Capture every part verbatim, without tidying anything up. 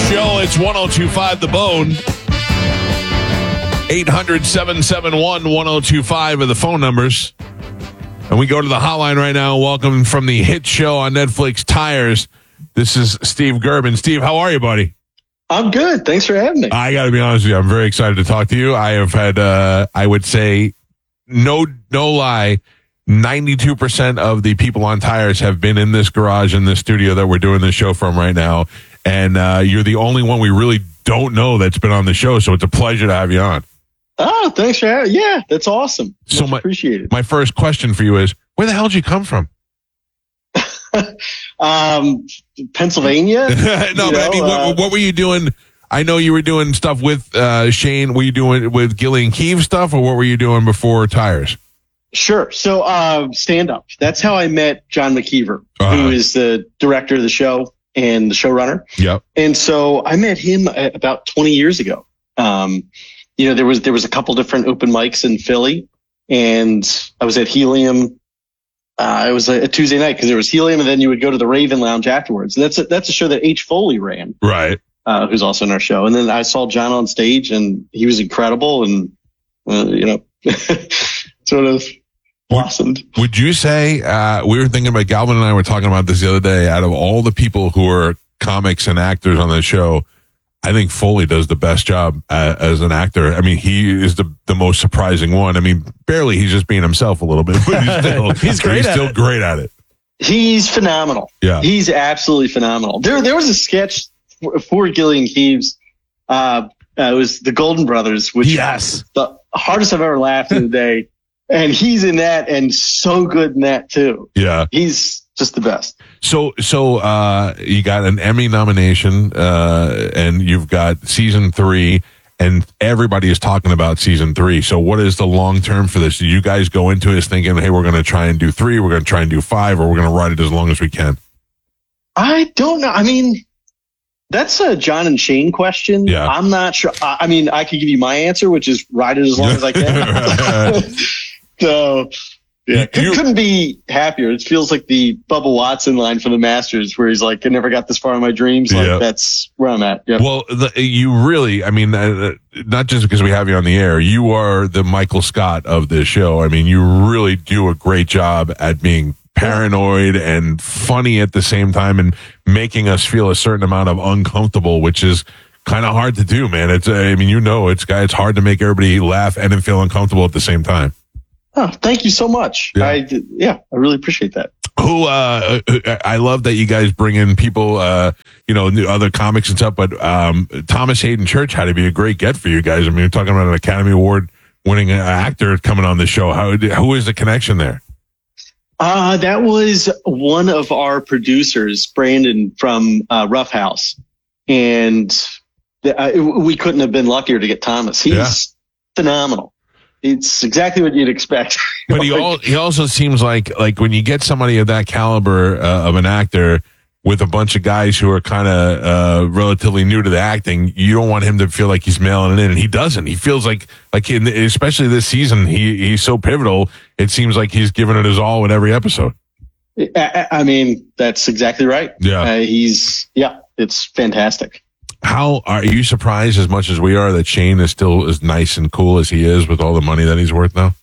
Show. It's one oh two point five The Bone. eight hundred, seven seven one, one oh two five are the phone numbers. And we go to the hotline right now. Welcome from the hit show on Netflix, Tires. This is Steve Gerben. Steve, how are you, buddy? I'm good. Thanks for having me. I got to be honest with you. I'm very excited to talk to you. I have had, uh, I would say, no, no lie, ninety-two percent of the people on Tires have been in this garage, in this studio that we're doing this show from right now. And uh, you're the only one we really don't know that's been on the show. So it's a pleasure to have you on. Oh, thanks for having me. Yeah, that's awesome. So Much my, appreciated. My first question for you is, where the hell did you come from? um, Pennsylvania? no, but know, I mean, what, uh, what were you doing? I know you were doing stuff with uh, Shane. Were you doing with Gillian Keefe stuff, or what were you doing before Tires? Sure. So uh, stand-up. That's how I met John McKeever, Uh-huh. who is the director of the show and the showrunner. Yep. And so I met him about twenty years ago. Um, you know, there was there was a couple different open mics in Philly, and I was at Helium. Uh, it was a, a Tuesday night because there was Helium, and then you would go to the Raven Lounge afterwards. And that's a, that's a show that H. Foley ran, Right. uh, who's also in our show. And then I saw John on stage, and he was incredible, and uh, you know, sort of blossomed. Would you say, uh, we were thinking about, Galvin and I were talking about this the other day, out of all the people who are comics and actors on the show, I think Foley does the best job uh, as an actor. I mean, he is the the most surprising one. I mean, barely, he's just being himself a little bit, but he's still, He's great he's at still it. great at it. He's phenomenal. Yeah. He's absolutely phenomenal. There, there was a sketch for, for Gillian Keeves. Uh, uh, it was the Golden Brothers, which Yes. is the hardest I've ever laughed in the day. And he's in that and so good in that too. Yeah. He's just the best. So, so, uh, you got an Emmy nomination, uh, and you've got season three, and everybody is talking about season three. So what is the long term for this? Do you guys go into this thinking, hey, we're going to try and do three, we're going to try and do five, or we're going to ride it as long as we can? I don't know. I mean, that's a John and Shane question. Yeah. I'm not sure. I, I mean, I could give you my answer, which is ride it as long as I can. So, yeah, could, You- couldn't be happier. It feels like the Bubba Watson line from the Masters where he's like, I never got this far in my dreams. Like, Yeah. that's where I'm at. Yeah. Well, the, you really, I mean, uh, not just because we have you on the air, you are the Michael Scott of this show. I mean, you really do a great job at being paranoid and funny at the same time and making us feel a certain amount of uncomfortable, which is kind of hard to do, man. It's, I mean, you know, it's, it's hard to make everybody laugh and then feel uncomfortable at the same time. Oh, thank you so much. Yeah. I, yeah, I really appreciate that. Who, uh, I love that you guys bring in people, uh, you know, new- other comics and stuff, but, um, Thomas Hayden Church had to be a great get for you guys. I mean, you're talking about an Academy Award winning actor coming on the show. How, who is the connection there? Uh, that was one of our producers, Brandon from uh, Rough House. And the, uh, we couldn't have been luckier to get Thomas. He's Yeah. phenomenal. It's exactly what you'd expect. But he, al- he also seems like, like when you get somebody of that caliber uh, of an actor with a bunch of guys who are kind of uh, relatively new to the acting, you don't want him to feel like he's mailing it in, and he doesn't. He feels like, like in, especially this season, he he's so pivotal. It seems like he's giving it his all with every episode. I, I mean, that's exactly right. Yeah. Uh, he's, yeah, it's fantastic. How are you surprised as much as we are that Shane is still as nice and cool as he is with all the money that he's worth now?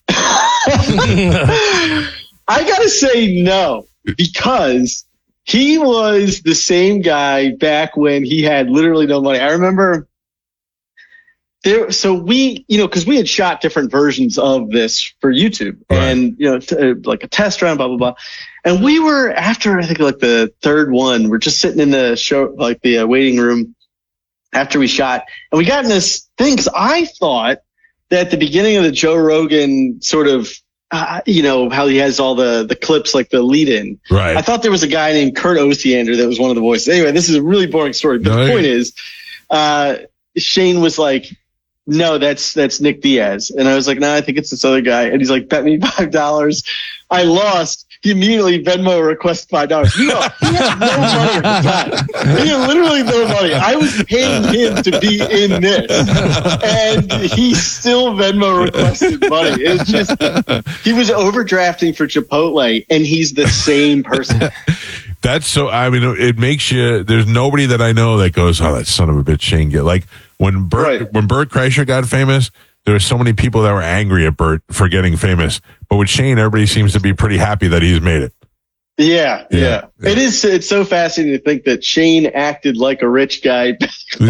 I gotta say no, because he was the same guy back when he had literally no money. I remember there, so we, you know, cause we had shot different versions of this for YouTube Right. and, you know, t- uh, like a test run, blah, blah, blah. And we were after, I think like the third one, we're just sitting in the show, like the uh, waiting room after we shot, and we got in this thing. Cause I thought that at the beginning of the Joe Rogan sort of, uh, you know, how he has all the, the clips, like the lead in. Right. I thought there was a guy named Kurt Osiander that was one of the voices. Anyway, this is a really boring story, but No, the yeah. point is, uh, Shane was like, no, that's, that's Nick Diaz. And I was like, no, I think it's this other guy. And he's like, bet me five dollars. I lost. He immediately Venmo requested five dollars. You know, he had no money at the time. He had literally no money. I was paying him to be in this, and he still Venmo requested money. It's just, he was overdrafting for Chipotle, and he's the same person. That's so, I mean, it makes you, there's nobody that I know that goes, oh, that son of a bitch Shane get. Like when Bert, Right. when Bert Kreischer got famous, there were so many people that were angry at Bert for getting famous. But with Shane, everybody seems to be pretty happy that he's made it. Yeah, Yeah, yeah, yeah. It is. It's so fascinating to think that Shane acted like a rich guy.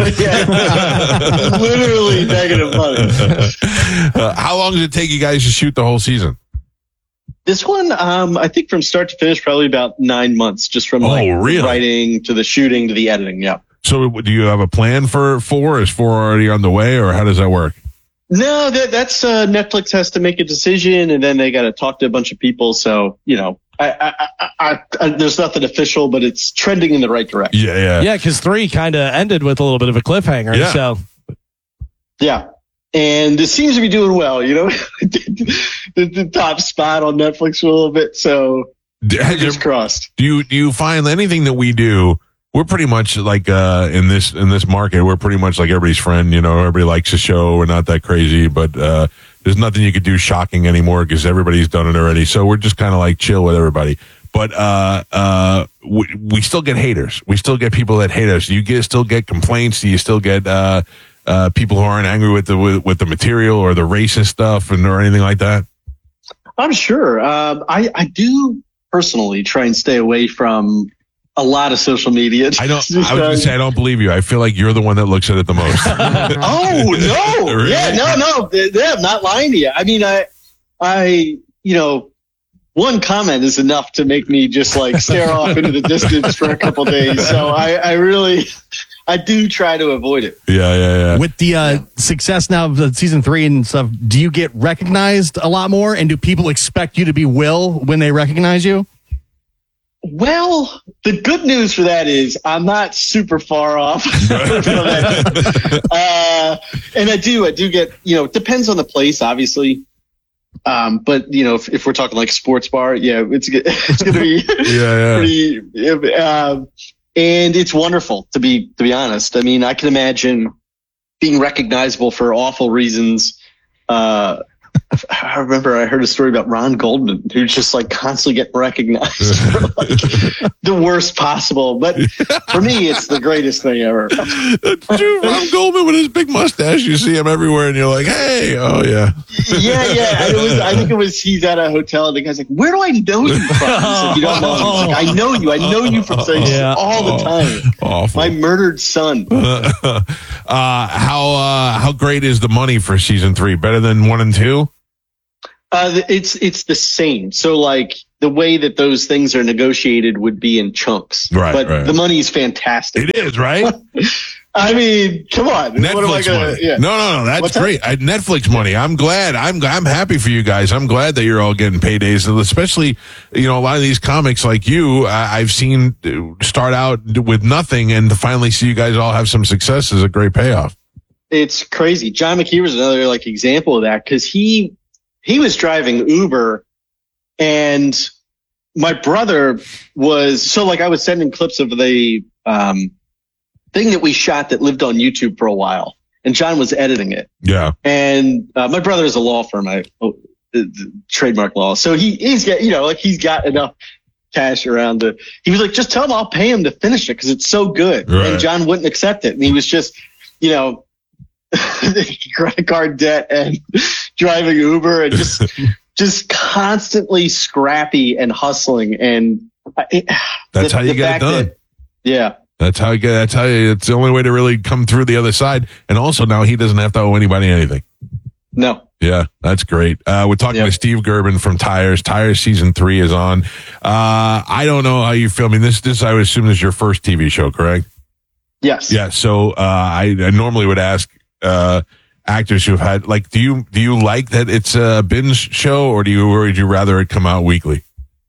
Yeah, literally negative money. Uh, how long did it take you guys to shoot the whole season? This one, um, I think from start to finish, probably about nine months, just from Oh, like really? writing to the shooting to the editing. Yeah. So do you have a plan for four? Is four already on the way, or how does that work? No, that, that's uh, Netflix has to make a decision, and then they got to talk to a bunch of people. So you know, I, I, I, I, I, there's nothing official, but it's trending in the right direction. Yeah, yeah. Yeah, because three kind of ended with a little bit of a cliffhanger. Yeah. So Yeah. And it seems to be doing well, you know, the, the top spot on Netflix for a little bit. So D- has fingers there- crossed. Do you do you find anything that we do? We're pretty much like uh, in this in this market. We're pretty much like everybody's friend. You know, everybody likes the show. We're not that crazy, but uh, there's nothing you could do shocking anymore because everybody's done it already. So we're just kind of like chill with everybody. But uh, uh, we, we still get haters. We still get people that hate us. Do you get still get complaints? Do you still get uh, uh, people who aren't angry with the with, with the material or the racist stuff and or anything like that? I'm sure. Um, I, I do personally try and stay away from a lot of social media. I don't. I was going to say I don't believe you. I feel like you're the one that looks at it the most. Oh no! Really? Yeah, no, no. Yeah, I'm not lying to you. I mean, I, I, you know, one comment is enough to make me just like stare off into the distance for a couple days. So I, I really, I do try to avoid it. Yeah, yeah, yeah. with the uh, success now of the season three and stuff, do you get recognized a lot more? And do people expect you to be Will when they recognize you? Well, the good news for that is I'm not super far off. from that. uh, and I do, I do get, you know, it depends on the place, obviously. Um, but you know, if, if we're talking like sports bar, yeah, it's it's going to be Yeah, yeah. pretty, um, and it's wonderful to be to be honest. I mean, I can imagine being recognizable for awful reasons. Uh, I remember I heard a story about Ron Goldman, who's just like constantly getting recognized for like the worst possible. But for me, it's the greatest thing ever. Dude, Ron Goldman with his big mustache, you see him everywhere, and you're like, "Hey, oh yeah, Yeah, yeah. And it was, I think it was he's at a hotel, and the guy's like, "Where do I know you from?" He said, "You don't know me." He's like, "I know you. I know you from things Yeah. all the time." awful." My murdered son. uh, how uh, how great is the money for season three? Better than one and two? Uh, it's it's the same. So like the way that those things are negotiated would be in chunks, Right, But right. the money's fantastic. It is, right? I mean, come on. What am I Netflix gonna? money. Yeah. No, no, no. That's What's that? great. I, Netflix money. I'm glad. I'm I'm happy for you guys. I'm glad that you're all getting paydays, and especially you know a lot of these comics like you. I, I've seen start out with nothing, and to finally see you guys all have some success is a great payoff. It's crazy. John McKeever's another like example of that because he he was driving Uber, and my brother was so like I was sending clips of the um, thing that we shot that lived on YouTube for a while, and John was editing it. Yeah. And uh, my brother is a law firm, I oh, the, the trademark law, so he he's got you know like he's got enough cash around to. He was like, just tell him I'll pay him to finish it because it's so good. Right. And John wouldn't accept it, and he was just you know. credit card debt and driving Uber and just just constantly scrappy and hustling and it, That's how you get it fact done. that- yeah. That's how you get. That's how you, it's the only way to really come through the other side. And also now he doesn't have to owe anybody anything. No. Yeah, that's great. Uh, we're talking Yep. with Steve Gerben from Tires. Tires season three is on. Uh, I don't know how you feel. I mean, this, this, I would assume is your first T V show, correct? Yes. Yeah. So, uh, I, I normally would ask, uh, actors who've had, like, do you, do you like that it's a binge show or do you, or would you rather it come out weekly?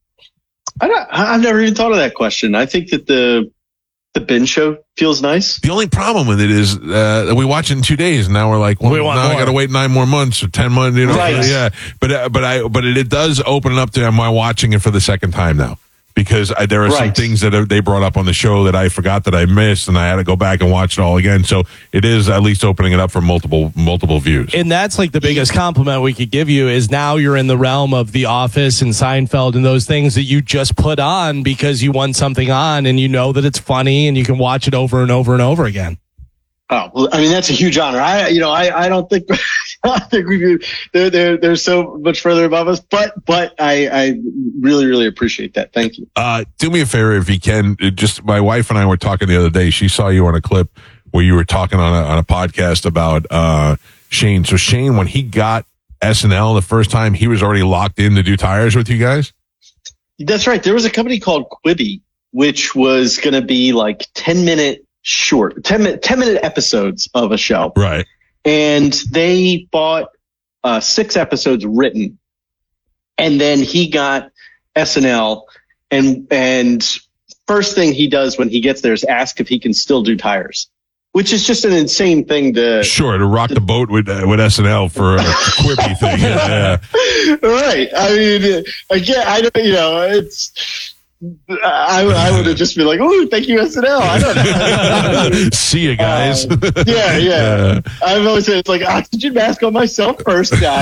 I don't, I've never even thought of that question. I think that the the binge show feels nice. The only problem with it is uh, that we watch it in two days, and now we're like, well, We want now I more. got to wait nine more months or ten months, you know? Right. Yeah, but uh, but I but it, it does open it up to am I watching it for the second time now? because I, there are some Right. things that are, they brought up on the show that I forgot that I missed, and I had to go back and watch it all again. So it is at least opening it up for multiple multiple views. And that's like the biggest compliment we could give you is now you're in the realm of The Office and Seinfeld and those things that you just put on because you want something on and you know that it's funny and you can watch it over and over and over again. Oh, well, I mean, that's a huge honor. I, you know, I, I don't think, I think we they're, they're, they're so much further above us, but, but I, I really, really appreciate that. Thank you. Uh, do me a favor if you can. It Just my wife and I were talking the other day. She saw you on a clip where you were talking on a, on a podcast about, uh, Shane. So Shane, when he got S N L the first time, he was already locked in to do tires with you guys. That's right. There was a company called Quibi, which was going to be like ten minute short, ten minute, ten minute episodes of a show. Right. And they bought uh, six episodes written. And then he got S N L. And, and first thing he does when he gets there is ask if he can still do tires, which is just an insane thing to. Sure. To rock the boat with, uh, with S N L for a Quibi thing. Yeah, yeah. Right. I mean, again, I don't, you know, it's, I, I would have just been like, "Oh, thank you, S N L." I don't know. See you guys. Uh, yeah, yeah, yeah. I've always said it's like oxygen mask on myself first, guy.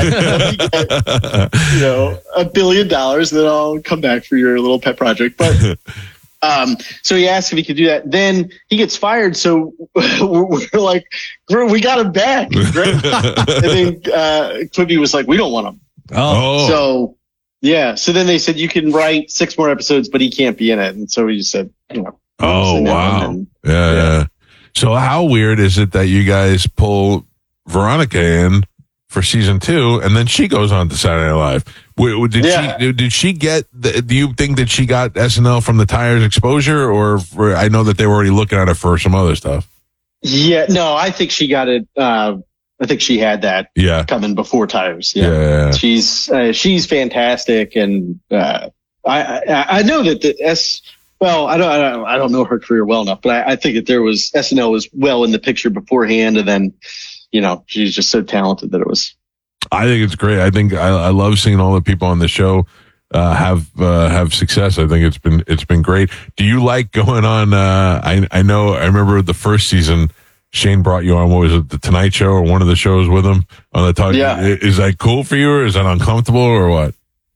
You know, a billion dollars, then I'll come back for your little pet project. But um, so he asked if he could do that. Then he gets fired. So we're, we're like, "We got him back." Great. And then uh, Quibi was like, "We don't want him." Oh. So. Yeah. So then they said you can write six more episodes, but he can't be in it. And so we just said, you know. Oh, wow. And, yeah, yeah. yeah. So how weird is it that you guys pull Veronica in for season two and then she goes on to Saturday Night Live? Wait, did Yeah. she, did she get, the, do you think that she got S N L from the Tires exposure, or for, I know that they were already looking at her for some other stuff. Yeah. No, I think she got it. Uh, I think she had that Yeah. coming before Tires. Yeah. Yeah. yeah. She's, uh, she's fantastic. And, uh, I, I, I know that the S, well, I don't, I don't, I don't know her career well enough, but I, I think that there was, S N L was well in the picture beforehand. And then, you know, she's just so talented that it was. I think it's great. I think I, I love seeing all the people on the show uh, have uh, have success. I think it's been it's been great. Do you like going on? Uh, I I know. I remember the first season. Shane brought you on. What was it? The Tonight Show or one of the shows with him on the talk. Yeah. Is that cool for you, or is that uncomfortable, or what?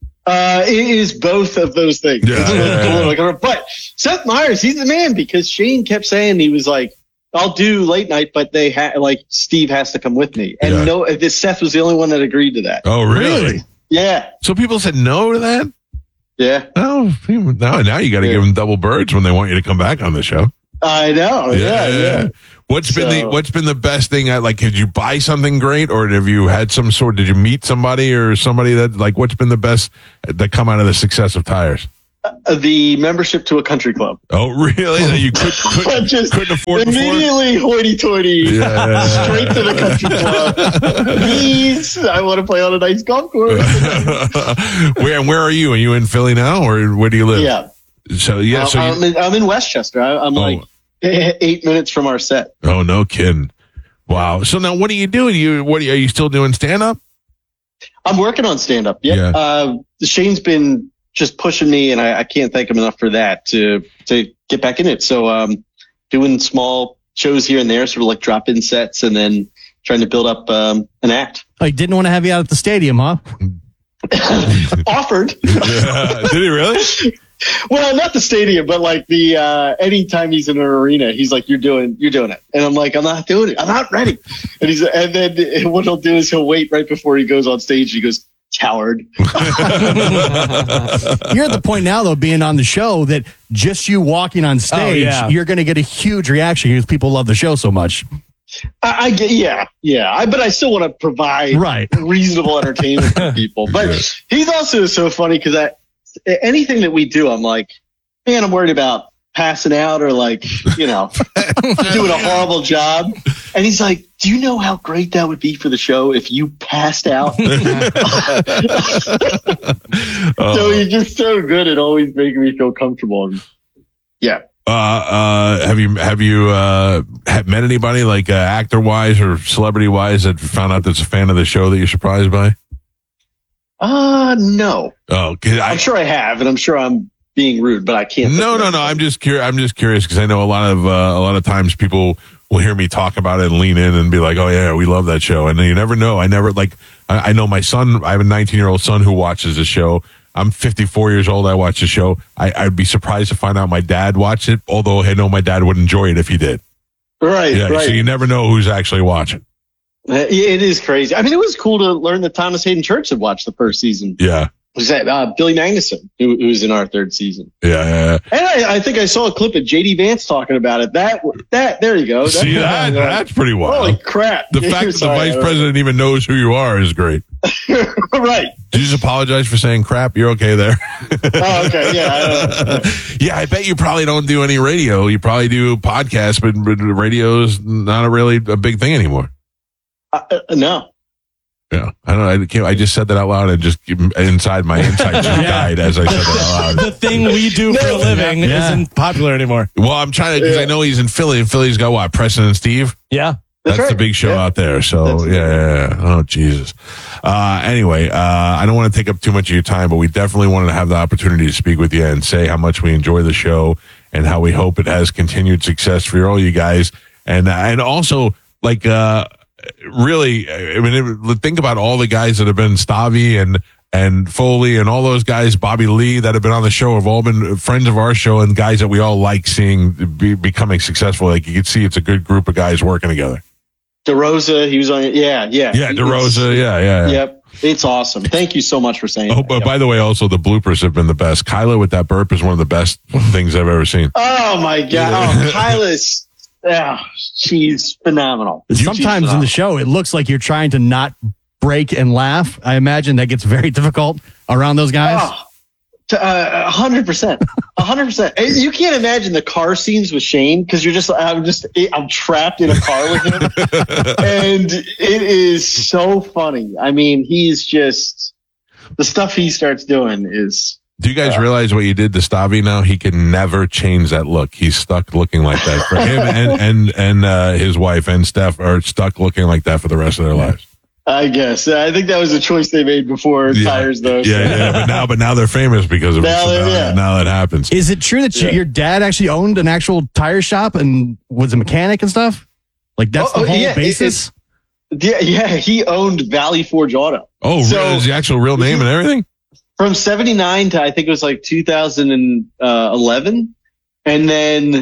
Uh, it is both of those things. Yeah, It's a yeah, little yeah. cool, like, but Seth Meyers, he's the man, because Shane kept saying, he was like, I'll do late night, but they ha- like Steve has to come with me. And Yeah. no, this Seth was the only one that agreed to that. Oh, really? Yeah. So people said no to that. Yeah. Oh, now now you got to Yeah. give them double birds when they want you to come back on the show. I know. Yeah. Yeah. What's been the So- What's been the best thing? At, like, did you buy something great, or have you had some sort? Did you meet somebody or somebody that like? What's been the best that come out of the success of Tires? Uh, the membership to a country club. Oh, really? That you could, I could, just couldn't afford before? immediately hoity-toity, Yeah. straight to the country club. Please, I want to play on a nice golf course. where and where are you? Are you in Philly now, or where do you live? Yeah. So yeah. So I'm, you, in, I'm in Westchester. I, I'm Oh. like eight minutes from our set. oh, no kidding. Wow. So now, what are you doing? You what are you, are you still doing stand up? I'm working on stand up. Yep. Yeah. Uh, Shane's been just pushing me, and I, I can't thank him enough for that to to get back in it. So um, doing small shows here and there, sort of like drop in sets, and then trying to build up um, an act. I didn't want to have you out at the stadium, huh? Offered. Yeah. Did he really? Well, not the stadium, but like the uh anytime he's in an arena, he's like, "You're doing, you're doing it," and I'm like, "I'm not doing it. I'm not ready." And he's, and then what he'll do is he'll wait right before he goes on stage. He goes, "Coward." You're at the point now, though, being on the show, that just you walking on stage, yeah. you're going to get a huge reaction because people love the show so much. I, I get, yeah, yeah. I, but I still want to provide Right. reasonable entertainment for people. But he's also so funny because I, anything that we do, I'm like, man, I'm worried about passing out or like, you know, doing a horrible job. And he's like, do you know how great that would be for the show if you passed out? So he's just so good at always making me feel comfortable. And, yeah. Uh, uh, have you have you uh have met anybody like uh, actor wise or celebrity wise that found out that's a fan of the show that you're surprised by? Uh, no. Oh, 'cause I, I'm sure I have, and I'm sure I'm, being rude, but I can't. No, no, no. I'm just curious. I'm just curious because I know a lot of uh, a lot of times people will hear me talk about it and lean in and be like, "Oh yeah, we love that show." And you never know. I never like. I, I know my son. I have a nineteen year old son who watches the show. I'm fifty-four years old. I watch the show. I, I'd be surprised to find out my dad watched it, although I know my dad would enjoy it if he did. Right, yeah, right. So you never know who's actually watching. It is crazy. I mean, it was cool to learn that Thomas Hayden Church had watched the first season. Yeah. Was that uh, Billy Magnuson, who, who was in our third season? Yeah, yeah, yeah. And I, I think I saw a clip of J D Vance talking about it. That, that, there you go. That's See that? That's pretty wild. Holy crap! The fact that the vice president even knows who you are is great. Right. Did you just apologize for saying crap? You're okay there. Oh, okay. Yeah. I yeah, I bet you probably don't do any radio. You probably do podcasts, but, but radio's not a really a big thing anymore. uh, no. Yeah, I don't know. I, can't, I just said that out loud and just inside my inside just died as I said that out loud. The thing we do for a living Yeah. isn't popular anymore. Well, I'm trying to because Yeah. I know he's in Philly, and Philly's got what? Preston and Steve. Yeah. That's, That's the right. big show Yeah. out there. So That's- yeah, yeah, yeah. Oh Jesus. Uh, anyway, uh, I don't want to take up too much of your time, but we definitely wanted to have the opportunity to speak with you and say how much we enjoy the show and how we hope it has continued success for all you guys, and and also like uh, really, I mean, it, think about all the guys that have been Stavi and. And Foley and all those guys, Bobby Lee, that have been on the show have all been friends of our show and guys that we all like seeing be, becoming successful. Like you can see, it's a good group of guys working together. DeRosa, he was on. Yeah, yeah. Yeah, DeRosa. Yeah, yeah, yeah. Yep. It's awesome. Thank you so much for saying Oh, that. but Yep. by the way, also the bloopers have been the best. Kyla with that burp is one of the best things I've ever seen. Oh my God. Oh, Kyla's. Yeah, she's phenomenal. Sometimes She's in the phenomenal. show, it looks like you're trying to not break and laugh. I imagine that gets very difficult around those guys. Oh, to, uh, a hundred percent, a hundred percent. And You can't imagine the car scenes with Shane because you're just, I'm just, I'm trapped in a car with him, and it is so funny. I mean, he's just the stuff he starts doing is. Do you guys realize what you did to Stavi now? He can never change that look. He's stuck looking like that for him and, and, and, uh, his wife and Steph are stuck looking like that for the rest of their lives. I guess I think that was a choice they made before Yeah. tires, though. Yeah, yeah, but now, but now they're famous because of it. Now So they're- now, yeah. now that happens. Is it true that you- Yeah. your dad actually owned an actual tire shop and was a mechanic and stuff? Like that's Oh, the oh, whole yeah, it- basis? Yeah, yeah. He owned Valley Forge Auto. Oh, So- really? Is the actual real name and everything? From seventy-nine to I think it was like two thousand eleven, and then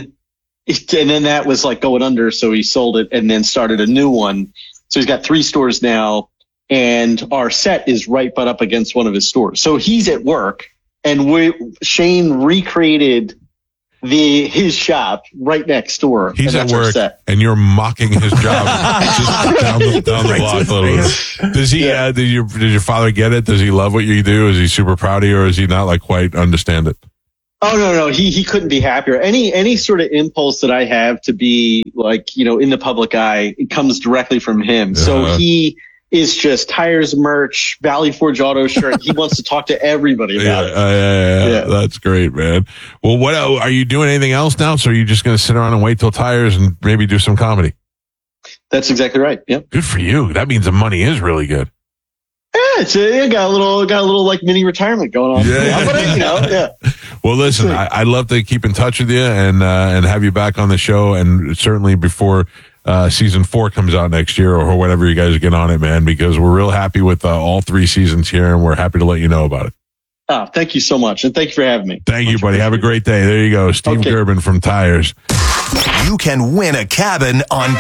and then that was like going under, so he sold it and then started a new one. So he's got three stores now, and our set is right butt up against one of his stores. So he's at work, and we Shane recreated the his shop right next door. He's and at that's our work set. and you're mocking his job just down the, down the block a little bit. Does he, Yeah. uh, did your, did your father get it? Does he love what you do? Is he super proud of you or is he not like quite understand it? Oh no, no, he he couldn't be happier. Any any sort of impulse that I have to be like, you know, in the public eye, it comes directly from him. So Uh-huh. he is just tires, merch, Valley Forge Auto shirt. He wants to talk to everybody Yeah, about uh, it. yeah, yeah, yeah. Yeah. That's great, man. Well, what el- are you doing anything else now? So are you just going to sit around and wait till tires and maybe do some comedy? That's exactly right. Yep. Good for you. That means the money is really good. Yeah, it's a, it got a little got a little like mini retirement going on. Yeah. But you know, yeah. Well, listen, I, I'd love to keep in touch with you and uh, and have you back on the show, and certainly before uh, season four comes out next year or whenever you guys get on it, man, because we're real happy with uh, all three seasons here, and we're happy to let you know about it. Oh, thank you so much, and thank you for having me. Thank you, Much buddy. Have a appreciated. great day. There you go, Steve Okay. Gerben from Tires. You can win a cabin on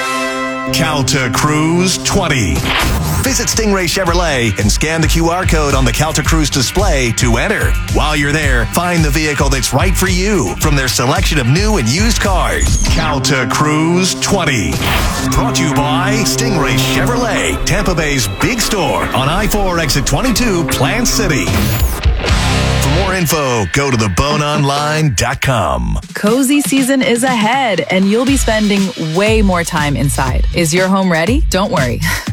Calta Cruise twenty. Visit Stingray Chevrolet and scan the Q R code on the Calta Cruise display to enter. While you're there, find the vehicle that's right for you from their selection of new and used cars. Calta Cruise twenty. Brought to you by Stingray Chevrolet, Tampa Bay's big store on I four exit twenty-two, Plant City. For more info, go to the bone online dot com. Cozy season is ahead, and you'll be spending way more time inside. Is your home ready? Don't worry.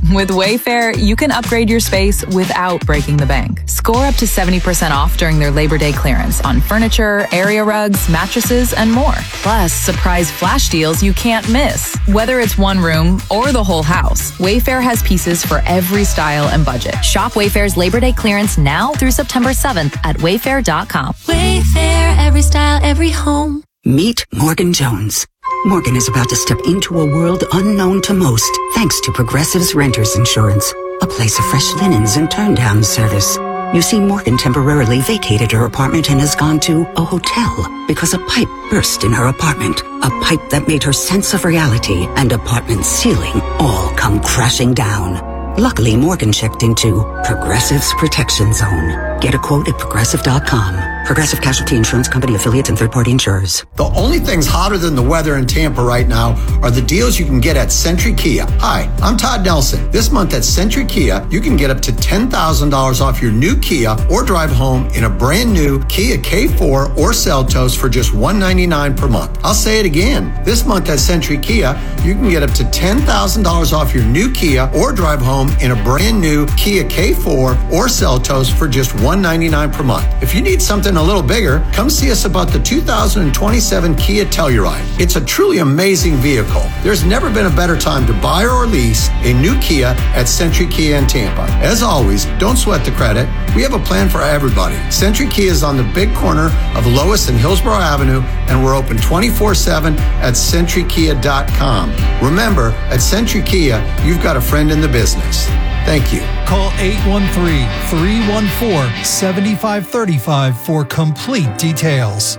With Wayfair, you can upgrade your space without breaking the bank. Score up to seventy percent off during their Labor Day clearance on furniture, area rugs, mattresses, and more. Plus, surprise flash deals you can't miss. Whether it's one room or the whole house, Wayfair has pieces for every style and budget. Shop Wayfair's Labor Day clearance now through September seventh at wayfair dot com. Wayfair, every style, every home. Meet Morgan Jones. Morgan is about to step into a world unknown to most, thanks to Progressive's Renters Insurance, a place of fresh linens and turn-down service. You see, Morgan temporarily vacated her apartment and has gone to a hotel because a pipe burst in her apartment. A pipe that made her sense of reality and apartment ceiling all come crashing down. Luckily, Morgan checked into Progressive's Protection Zone. Get a quote at progressive dot com. Progressive Casualty Insurance Company affiliates and third-party insurers. The only things hotter than the weather in Tampa right now are the deals you can get at Century Kia. Hi, I'm Todd Nelson. This month at Century Kia, you can get up to ten thousand dollars off your new Kia or drive home in a brand new Kia K four or Seltos for just one hundred ninety-nine dollars per month. I'll say it again. This month at Century Kia, you can get up to ten thousand dollars off your new Kia or drive home in a brand new Kia K four or Seltos for just one hundred ninety-nine dollars per month. If you need something a little bigger, come see us about the two thousand twenty-seven Kia Telluride. It's a truly amazing vehicle. There's never been a better time to buy or lease a new Kia at Century Kia in Tampa. As always, don't sweat the credit. We have a plan for everybody. Century Kia is on the big corner of Lois and Hillsborough Avenue, and we're open twenty-four seven at century kia dot com. Remember, at Century Kia, you've got a friend in the business. Thank you. Call eight one three, three one four, seven five three five for complete details.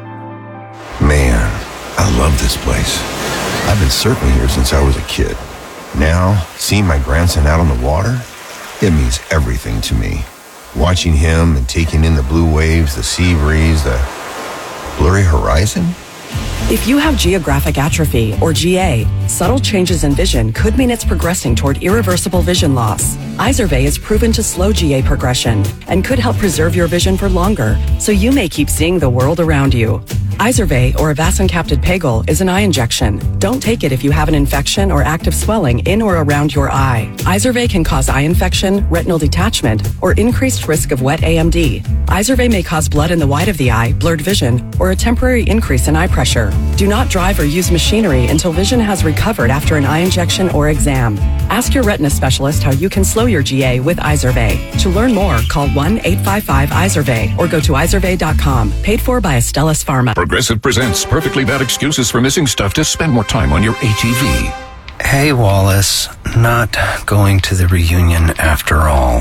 Man, I love this place. I've been surfing here since I was a kid. Now, seeing my grandson out on the water, it means everything to me. Watching him and taking in the blue waves, the sea breeze, the blurry horizon. If you have geographic atrophy, or G A, subtle changes in vision could mean it's progressing toward irreversible vision loss. Izervay is proven to slow G A progression and could help preserve your vision for longer, so you may keep seeing the world around you. Izervay, or avacincaptad pegol, is an eye injection. Don't take it if you have an infection or active swelling in or around your eye. Izervay can cause eye infection, retinal detachment, or increased risk of wet A M D. Izervay may cause blood in the white of the eye, blurred vision, or a temporary increase in eye pressure. Do not drive or use machinery until vision has recovered after an eye injection or exam. Ask your retina specialist how you can slow your G A with Izervay. To learn more, call one eight five five Izervay or go to izervay dot com. Paid for by Astellas Pharma. Progressive presents Perfectly Bad Excuses for Missing Stuff to Spend More Time on Your A T V. Hey, Wallace. Not going to the reunion after all.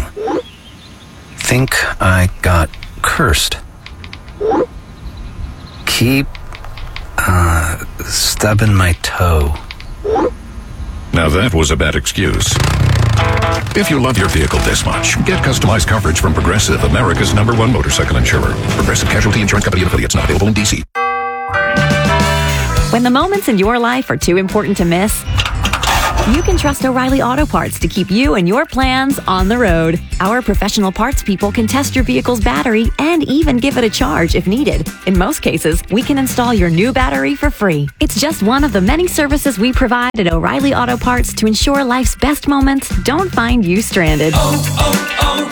Think I got cursed. Keep, uh, stubbing my toe. Now that was a bad excuse. If you love your vehicle this much, get customized coverage from Progressive, America's number one motorcycle insurer. Progressive Casualty Insurance Company and affiliates, not available in D C. When the moments in your life are too important to miss, you can trust O'Reilly Auto Parts to keep you and your plans on the road. Our professional parts people can test your vehicle's battery and even give it a charge if needed. In most cases, we can install your new battery for free. It's just one of the many services we provide at O'Reilly Auto Parts to ensure life's best moments don't find you stranded. Oh,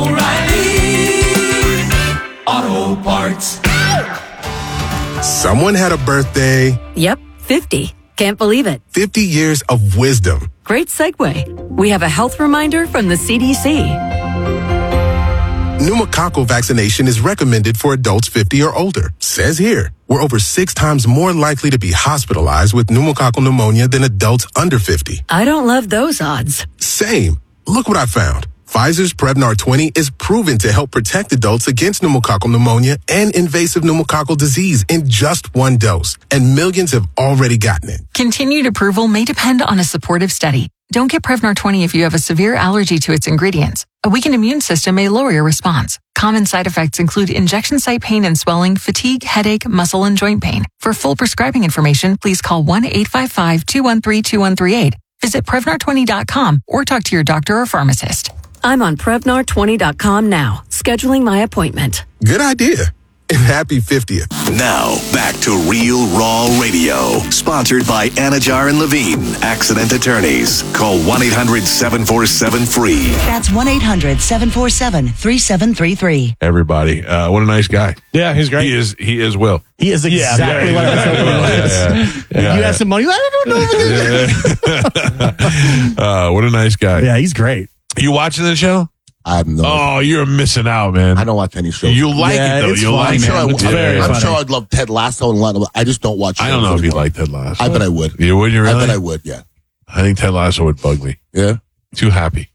oh, oh, O'Reilly Auto Parts. Someone had a birthday. Yep, fifty. Can't believe it. fifty years of wisdom. Great segue. We have a health reminder from the C D C. Pneumococcal vaccination is recommended for adults fifty or older. Says here, we're over six times more likely to be hospitalized with pneumococcal pneumonia than adults under fifty. I don't love those odds. Same. Look what I found. Pfizer's Prevnar twenty is proven to help protect adults against pneumococcal pneumonia and invasive pneumococcal disease in just one dose, and millions have already gotten it. Continued approval may depend on a supportive study. Don't get Prevnar twenty if you have a severe allergy to its ingredients. A weakened immune system may lower your response. Common side effects include injection site pain and swelling, fatigue, headache, muscle, and joint pain. For full prescribing information, please call one eight five five, two one three, two one three eight. Visit Prevnar twenty dot com or talk to your doctor or pharmacist. I'm on Prevnar twenty dot com now, scheduling my appointment. Good idea. and happy fiftieth. Now, back to Real Raw Radio. Sponsored by Anajar and Levine, accident attorneys. Call one eight hundred seven four seven free. That's one eight hundred seven four seven three seven three three. Everybody. Uh, what a nice guy. Yeah, he's great. He is, he is Will. He is exactly yeah, what I was hoping he was. Yeah, yeah, yeah. You have some money? I don't know. uh, what a nice guy. Yeah, he's great. You watching the show? I have no. Oh, you're missing out, man. I don't watch any shows. You like Yeah, it though. it's You fun, like I'm it. sure, I, It's I'm, very I'm funny. sure I'd love Ted Lasso and Lana. I just don't watch. I don't shows know if you anymore. like Ted Lasso. I bet I would. You would you really? I bet I would. Yeah. I think Ted Lasso would bug me. Yeah. Too happy.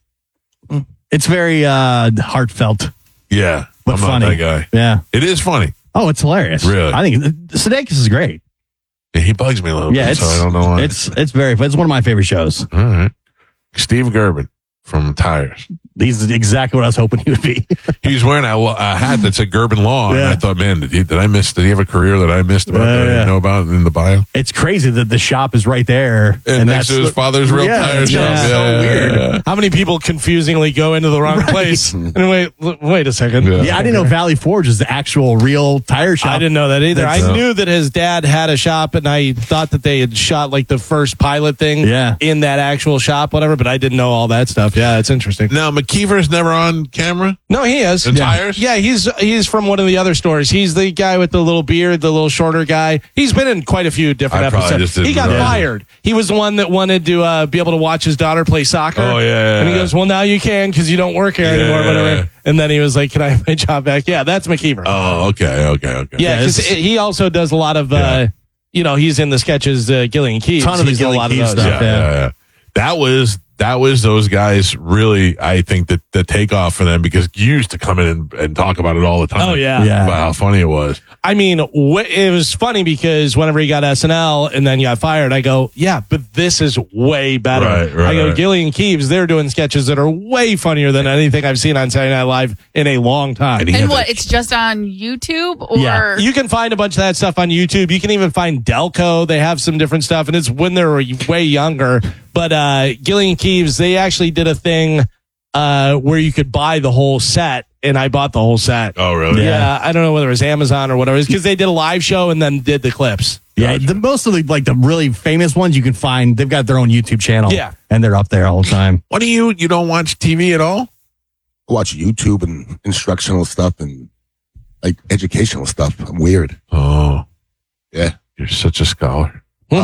It's very uh, heartfelt, Yeah. but I'm funny. not that guy. Yeah. It is funny. Oh, it's hilarious. Really? I think Sudeikis is great. Yeah, he bugs me a little Yeah, bit, it's so I don't know why. it's it's very. It's one of my favorite shows. All right. Steve Gerben from Tires. He's exactly what I was hoping he would be. He's wearing a, a hat that said Gerben Law, and Yeah. I thought, man, did he, did I miss? Did he have a career that I missed about Yeah, that I yeah. didn't know about in the bio? It's crazy that the shop is right there, And, next that's to his the- father's real Yeah, tire it's shop. just so weird. How many people confusingly go into the wrong place? And wait, l- wait a second. Yeah. Yeah, I didn't know Valley Forge is the actual real tire shop. I didn't know that either. That's- I knew that his dad had a shop, and I thought that they had shot like the first pilot thing Yeah. in that actual shop, whatever. But I didn't know all that stuff. Yeah, it's interesting. Now, McKeever's never on camera? No, he is. The tires? Yeah, he's he's from one of the other stores. He's the guy with the little beard, the little shorter guy. He's been in quite a few different I probably episodes. just didn't He got know. fired. He was the one that wanted to uh, be able to watch his daughter play soccer. Oh, yeah, yeah, And he yeah. goes, well, now you can because you don't work here anymore, Yeah. whatever. And then he was like, can I have my job back? Yeah, that's McKeever. Oh, okay, okay, okay. yeah, because he also does a lot of, uh, Yeah. you know, he's in the sketches, uh, Gillian Keeves. Ton of the He's in a Gillian lot of Keeves those. stuff. Yeah, Yeah. yeah, yeah. That was that was those guys really. I think that the takeoff for them because you used to come in and, and talk about it all the time. Oh, yeah. Yeah. about how funny it was. I mean, wh- it was funny because whenever he got S N L and then got fired, I go, yeah, but this is way better. Right, right, I go, right. Gillian Keeves, they're doing sketches that are way funnier than anything I've seen on Saturday Night Live in a long time. And he And had what? that- It's just on YouTube, or Yeah, you can find a bunch of that stuff on YouTube. You can even find Delco. They have some different stuff, and it's when they were way younger. But uh, Gillian Keeves, they actually did a thing uh, where you could buy the whole set, and I bought the whole set. Oh, really? Yeah, I don't know whether it was Amazon or whatever. It's because they did a live show and then did the clips. Yeah, the most of the like the really famous ones you can find. They've got their own YouTube channel. Yeah. and they're up there all the time. What do you? You don't watch T V at all? I watch YouTube and instructional stuff and like educational stuff. I'm weird. Oh, Yeah. you're such a scholar.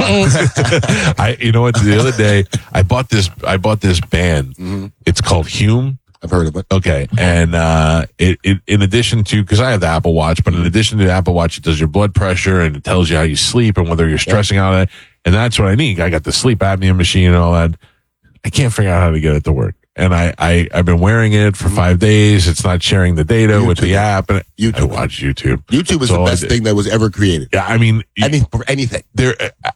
I, you know what? The other day, I bought this. I bought this band. Mhm. It's called Hume. I've heard of it. Okay, and uh, it, it in addition to because I have the Apple Watch, but in addition to the Apple Watch, it does your blood pressure and it tells you how you sleep and whether you're stressing out. It, and that's what I need. I got the sleep apnea machine and all that. I can't figure out how to get it to work. And I, I I've been wearing it for five days. It's not sharing the data with the app. And YouTube. I watch YouTube. YouTube is So the I best did. thing that was ever created. Yeah, I mean, Any for anything. there.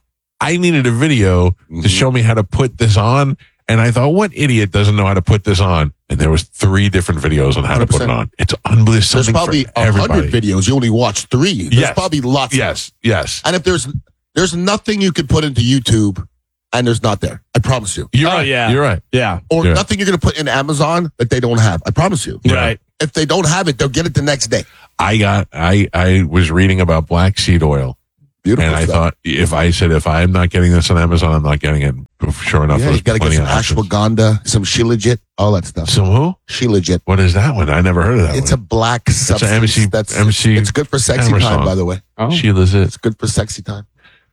I needed a video Mhm. to show me how to put this on, and I thought, what idiot doesn't know how to put this on? And there was three different videos on how to put it one hundred percent. on. It's unbelievable. There's Something probably for a everybody. hundred videos. You only watch three. There's Yes. probably lots. Yes, yes. And if there's there's nothing you could put into YouTube and there's not there. I promise you. You're Oh, right. yeah. You're right. Yeah. Or Yeah. nothing you're going to put in Amazon that they don't have. I promise you. Yeah. Right. If they don't have it, they'll get it the next day. I got. I I was reading about black seed oil, Beautiful and I stuff. thought if I said if I'm not getting this on Amazon, I'm not getting it. Sure enough, Yeah, there's you got to get plenty some of options. ashwagandha, some shilajit, all that stuff. Some who? Shilajit. What is that one? I never heard of that. It's a one. black substance. M C that's M C It's good for sexy Hammer time, song. by the way. Sheila's it. It's good for sexy time.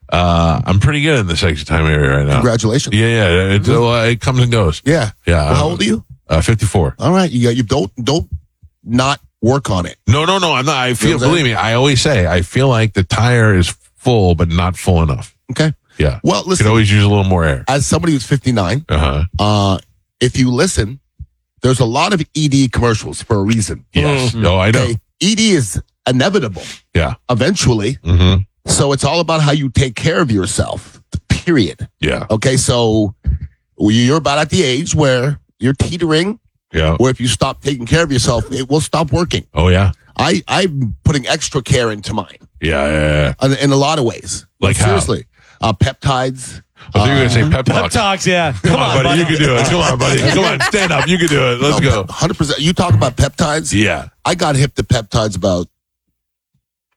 Uh, I'm pretty good in the sexy time area right now. Congratulations. Yeah, yeah. It, uh, it comes and goes. Yeah. Yeah. Well, how old are you? Uh, fifty-four. All right. You got you don't don't not work on it. No, no, no. I'm not. I feel. what I'm Believe me. I always say I feel like the tire is full, but not full enough. Okay. Yeah. Well, Could listen. always use a little more air. As somebody who's fifty-nine, Uh huh. uh, if you listen, there's a lot of E D commercials for a reason. Yes. Oh, I know. Okay. E D is inevitable Yeah. eventually. Mm-hmm. So it's all about how you take care of yourself. Period. Yeah. Okay. So you're about at the age where you're teetering, Yeah. where if you stop taking care of yourself, it will stop working. Oh, yeah. I, I'm putting extra care into mine Yeah. Yeah. yeah. in, in a lot of ways. Like how? Seriously. Uh, peptides. I think you're gonna say pep Pep talks. talks, yeah. Come on, buddy. You can do it. Come on, buddy. Come on. Stand up. You can do it. Let's No, go. one hundred percent. You talk about peptides. Yeah. I got hip to peptides about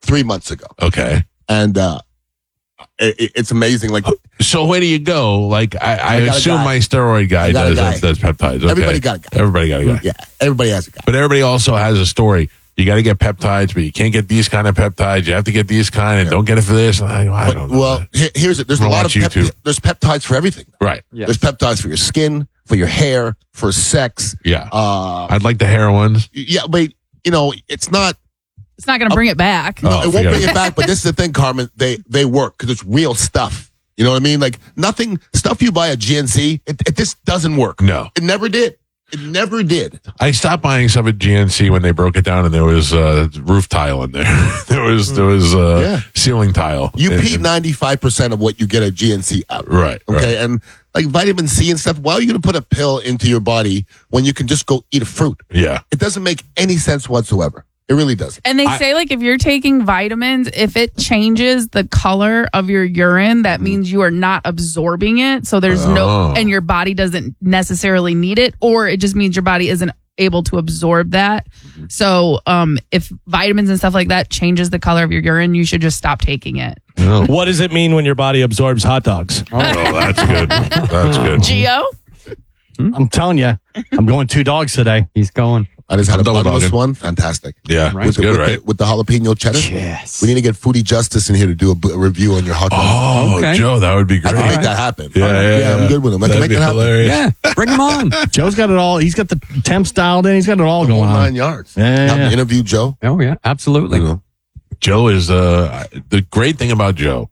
three months ago. Okay. And uh, it, it's amazing. Like, so where do you go? Like, I, I, I got a assume guy. my steroid guy I got a does, guy. does does peptides. Okay. Everybody got a guy. Everybody got a guy. Yeah, everybody has a guy. But everybody also has a story. You got to get peptides, but you can't get these kind of peptides. You have to get these kind, and don't get it for this. I, I But, don't know. well, he- here's it. There's a I'm gonna lot of watch pep- YouTube. there's peptides for everything. Right. There's peptides for your skin, for your hair, for sex. Yeah. Uh, I'd like the hair ones. yeah, but you know, it's not. It's not going to bring it back. No, Oh, it won't forget bring it. it back. But this is the thing, Carmen. They they work because it's real stuff. You know what I mean? Like nothing stuff you buy at G N C. It, it just doesn't work. No. It never did. It never did. I stopped buying stuff at G N C when they broke it down, and there was uh, roof tile in there. there was there was uh, Yeah. ceiling tile. You And- pee ninety-five percent of what you get at G N C out. Right. Okay. right. And like vitamin C and stuff, why are you going to put a pill into your body when you can just go eat a fruit? Yeah. It doesn't make any sense whatsoever. It really doesn't. And they I- say, like, if you're taking vitamins, if it changes the color of your urine, that means you are not absorbing it. So there's Oh. no, and your body doesn't necessarily need it, or it just means your body isn't able to absorb that. So um, if vitamins and stuff like that changes the color of your urine, you should just stop taking it. Oh, What does it mean when your body absorbs hot dogs? that's good. That's good. Gio? I'm telling you, I'm going two dogs today. He's going. I just had I'm a double bottomless dogging. one. Fantastic. Yeah, With it's the, good, with, right? the, with the jalapeno cheddar. Yes. We need to get Foodie Justice in here to do a, b- a review on your hot dog. Oh, Okay. Joe, that would be I great. can make that happen. Yeah, yeah, yeah. I'm yeah. good with him. I can That'd make be that happen. hilarious. Yeah, bring him on. Joe's got it all. He's got the temps dialed in. He's got it all going Whole on. nine yards. Yeah, yeah, Have yeah. to interview Joe. Oh yeah, absolutely. You know. Joe is uh the great thing about Joe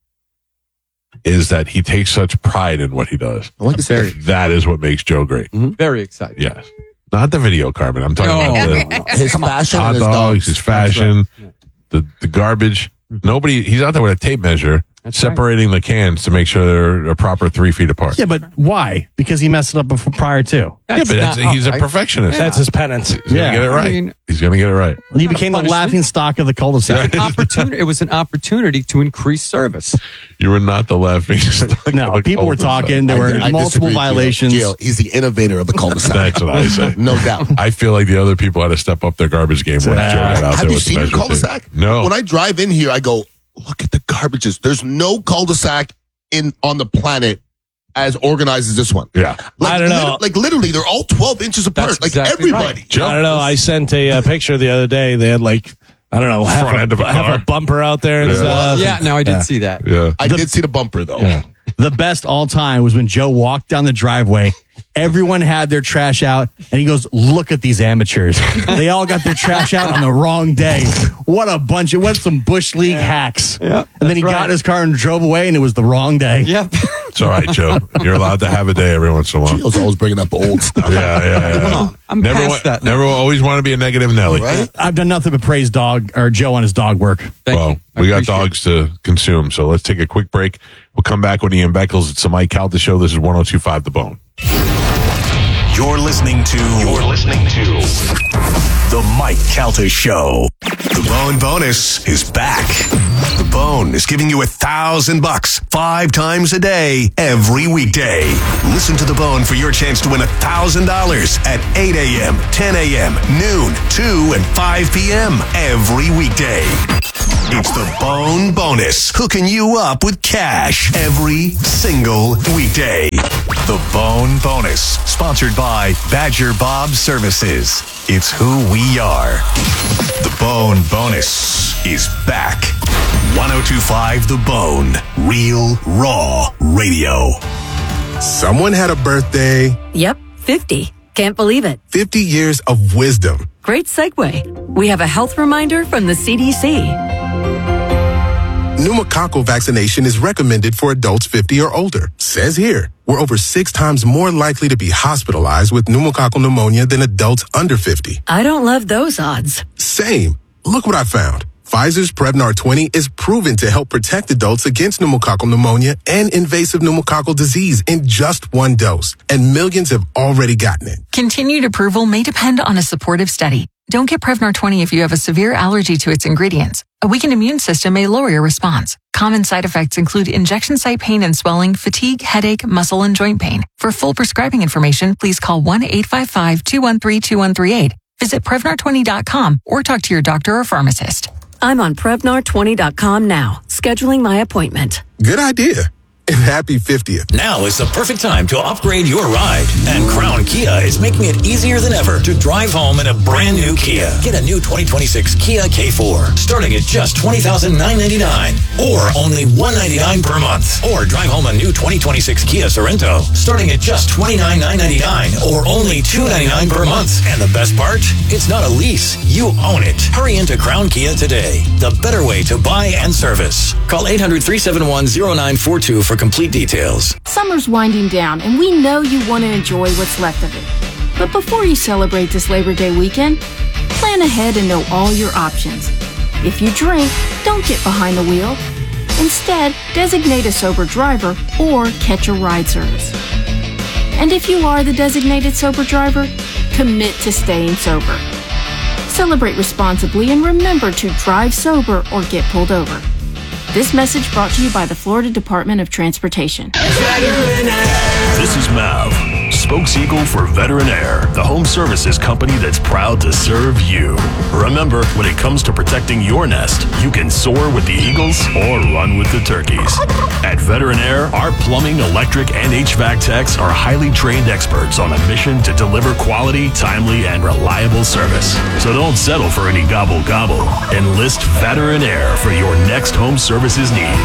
is that he takes such pride in what he does. I like to say That is what makes Joe great. Very excited. Yes. Not the video, Carmen. I'm talking No. about the his fashion hot and his dogs, dogs. his fashion, the, the garbage. Nobody, he's out there with a tape measure That's right. separating the cans to make sure they're a proper three feet apart. Yeah, but why? Because he messed it up before, prior to. Yeah, That's but that's, not- he's a I- perfectionist. That's his penance. He's Yeah. gonna get it I right. mean- he's gonna get it right. You became the punishment. laughing stock of the cul-de-sac. An opportunity. It was an opportunity to increase service. You were not the laughing stock. No, of people were cul-de-sac. talking. There I- were I multiple disagree, Gio. violations. Gio, he's the innovator of the cul-de-sac. That's what I say. No doubt. I feel like the other people had to step up their garbage game when Joe got out Have there you with the seen a measure cul-de-sac? tape. No. When I drive in here, I go, look at the garbages. There's no cul-de-sac in on the planet as organized as this one. Yeah. Like, I don't know. lit- like literally, they're all twelve inches apart. That's like exactly everybody. right. Joe, I don't know. I sent a uh, picture the other day. They had like, I don't know, half, Front end of a a, half car. a bumper out there and Yeah. stuff. Yeah, no, I did Yeah. see that. Yeah. I did see the bumper though. Yeah. The best all time was when Joe walked down the driveway. Everyone had their trash out, and he goes, "Look at these amateurs! They all got their trash out on the wrong day. What a bunch of what some bush league hacks!" Yeah, and then he that's got right. in his car and drove away, and it was the wrong day. Yep. It's all right, Joe. You're allowed to have a day every once in a while. Gio's always bringing up old stuff. Yeah, yeah, yeah. Come on. I'm never past wa- that now. Never always want to be a negative Nelly. Right? I've done nothing but praise dog or Joe on his dog work. Thank Well, you. I we got appreciate dogs to consume, so let's take a quick break. We'll come back with Ian Beckles. It's the Mike Calta Show. This is one oh two point five The Bone. You're listening to. You're listening to the Mike Calta Show. The Bone Bonus is back. The Bone is giving you a thousand bucks five times a day, every weekday. Listen to The Bone for your chance to win a thousand dollars at eight a.m., ten a.m., noon, two, and five p.m. every weekday. It's the Bone Bonus, hooking you up with cash every single weekday. The Bone Bonus, sponsored by Badger Bob Services. It's who we are. The Bone Bonus is back. one oh two point five The Bone, real, raw radio. Someone had a birthday. Yep, fifty. Can't believe it. fifty years of wisdom. Great segue. We have a health reminder from the C D C. Pneumococcal vaccination is recommended for adults fifty or older. Says here, we're over six times more likely to be hospitalized with pneumococcal pneumonia than adults under fifty. I don't love those odds. Same. Look what I found. Pfizer's Prevnar twenty is proven to help protect adults against pneumococcal pneumonia and invasive pneumococcal disease in just one dose. And millions have already gotten it. Continued approval may depend on a supportive study. Don't get Prevnar twenty if you have a severe allergy to its ingredients. A weakened immune system may lower your response. Common side effects include injection site pain and swelling, fatigue, headache, muscle, and joint pain. For full prescribing information, please call one eight five five, two one three, two one three eight. Visit Prevnar twenty dot com or talk to your doctor or pharmacist. I'm on Prevnar twenty dot com now, scheduling my appointment. Good idea. And happy fiftieth. Now is the perfect time to upgrade your ride. And Crown Kia is making it easier than ever to drive home in a brand new Kia. Get a new twenty twenty-six Kia K four, starting at just twenty thousand nine hundred ninety-nine dollars, or only one hundred ninety-nine dollars per month. Or drive home a new twenty twenty-six Kia Sorento, starting at just twenty-nine thousand nine hundred ninety-nine dollars, or only two hundred ninety-nine dollars per month. And the best part? It's not a lease. You own it. Hurry into Crown Kia today. The better way to buy and service. Call eight hundred, three seven one, zero nine four two for complete details. Summer's winding down, and we know you want to enjoy what's left of it. But before you celebrate this Labor Day weekend, plan ahead and know all your options. If you drink, don't get behind the wheel. Instead, designate a sober driver or catch a ride service. And if you are the designated sober driver, commit to staying sober. Celebrate responsibly and remember to drive sober or get pulled over. This message brought to you by the Florida Department of Transportation. This is Mav, spokes-eagle for Veterinaire, the home services company that's proud to serve you. Remember, when it comes to protecting your nest, you can soar with the eagles or run with the turkeys. At Veterinaire, our plumbing, electric, and H V A C techs are highly trained experts on a mission to deliver quality, timely, and reliable service. So don't settle for any gobble-gobble. Enlist Veterinaire for your next home services need.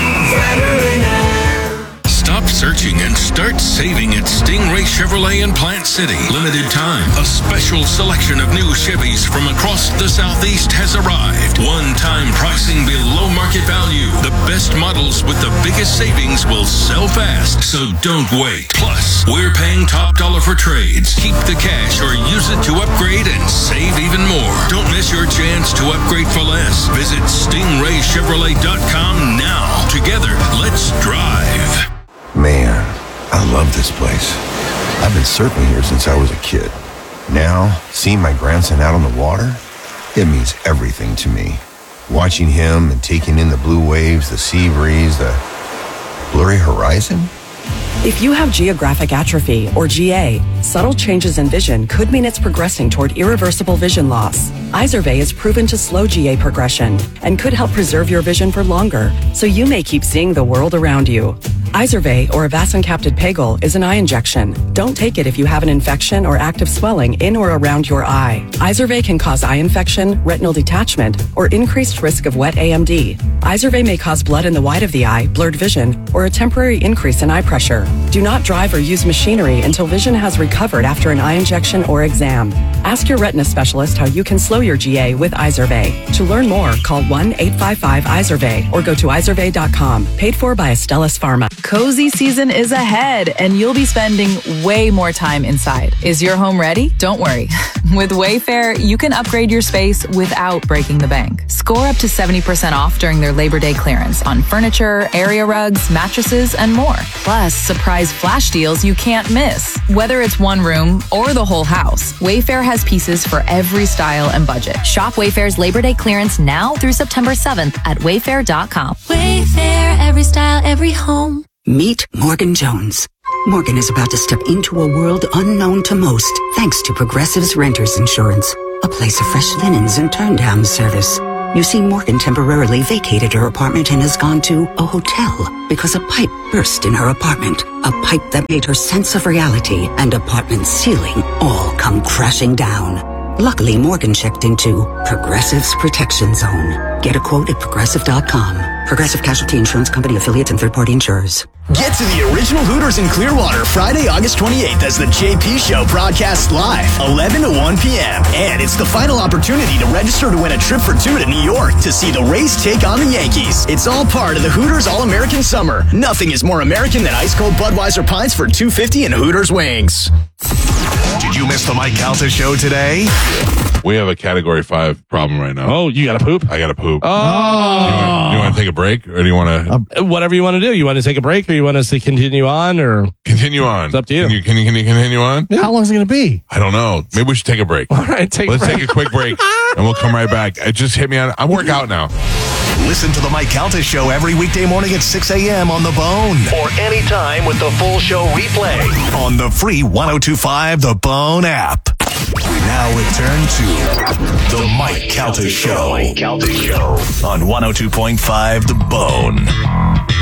Stop searching and start saving at Stingray Chevrolet in Plant City. Limited time. A special selection of new Chevys from across the Southeast has arrived. One-time pricing below market value. The best models with the biggest savings will sell fast, so don't wait. Plus, we're paying top dollar for trades. Keep the cash or use it to upgrade and save even more. Don't miss your chance to upgrade for less. Visit stingray chevrolet dot com now. Together, let's drive. Man, I love this place. I've been surfing here since I was a kid. Now, seeing my grandson out on the water, it means everything to me. Watching him and taking in the blue waves, the sea breeze, the blurry horizon. If you have geographic atrophy, or G A, subtle changes in vision could mean it's progressing toward irreversible vision loss. Izervay is proven to slow G A progression and could help preserve your vision for longer, so you may keep seeing the world around you. Izervay, or avacincaptad pegol, is an eye injection. Don't take it if you have an infection or active swelling in or around your eye. Izervay can cause eye infection, retinal detachment, or increased risk of wet A M D. Izervay may cause blood in the white of the eye, blurred vision, or a temporary increase in eye pressure. Do not drive or use machinery until vision has recovered after an eye injection or exam. Ask your retina specialist how you can slow your G A with Izervay. To learn more, call one eight five five Izervay or go to izervay dot com. Paid for by Astellas Pharma. Cozy season is ahead, and you'll be spending way more time inside. Is your home ready? Don't worry. With Wayfair, you can upgrade your space without breaking the bank. Score up to seventy percent off during their Labor Day clearance on furniture, area rugs, mattresses, and more. Plus, surprise flash deals you can't miss. Whether it's one room or the whole house, Wayfair has pieces for every style and budget. Shop Wayfair's Labor Day clearance now through September seventh at wayfair dot com. Wayfair, every style, every home. Meet Morgan Jones. Morgan is about to step into a world unknown to most, thanks to Progressive's Renters Insurance, a place of fresh linens and turn-down service. You see, Morgan temporarily vacated her apartment and has gone to a hotel because a pipe burst in her apartment, a pipe that made her sense of reality and apartment ceiling all come crashing down. Luckily, Morgan checked into Progressive's Protection Zone. Get a quote at progressive dot com. Progressive Casualty Insurance Company, affiliates, and third-party insurers. Get to the original Hooters in Clearwater Friday, August twenty-eighth as the J P Show broadcasts live, eleven to one p.m. And it's the final opportunity to register to win a trip for two to New York to see the Rays take on the Yankees. It's all part of the Hooters All-American Summer. Nothing is more American than ice-cold Budweiser pints for two dollars and fifty cents and Hooters wings. Did you miss the Mike Calta Show today? We have a category five problem right now. Oh, you got to poop? I got to poop. Oh. You want to take a break, or do you want to? Uh, whatever you want to do. You want to take a break, or you want us to continue on, or continue on? It's up to you. Can you can you, can you continue on? Yeah. How long is it going to be? I don't know. Maybe we should take a break. All right, take. Let's a break. take a quick break, and we'll come right back. It just hit me on. I work out now. Listen to the Mike Calta Show every weekday morning at six a.m. on The Bone. Or anytime with the full show replay on the free one oh two five The Bone app. We Now return to The Mike Calta Show. Mike Calta Show. On one oh two point five The Bone.